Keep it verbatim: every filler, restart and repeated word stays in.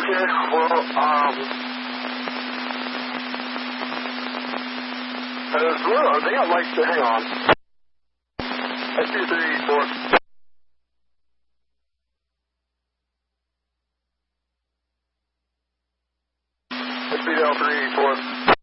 Okay, well, um, as well, they got lights to hang on. S two three four. S B L three four.